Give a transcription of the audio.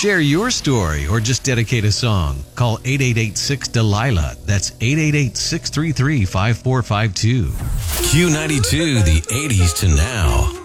Share your story or just dedicate a song. Call 888-6-DELILA. That's 888-633-5452. Q92, the 80s to now.